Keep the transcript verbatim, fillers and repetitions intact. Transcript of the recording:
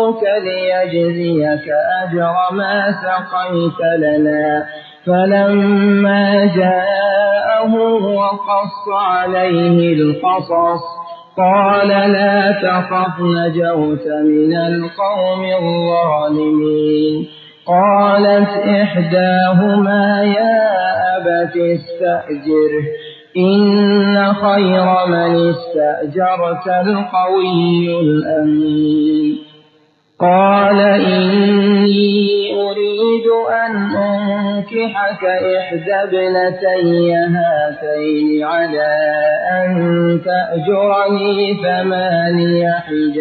ليجزيك أجر ما سقيت لنا. فلما جاءه وقص عليه القصص قال لا تخف نجوت من القوم الظالمين. قالت إحداهما يا أبت استأجره إن خير من استأجرت القوي الأمين. قال إني أريد أن أنكحك إحدى ابنتي هاتين على أن تأجرني ثماني حجج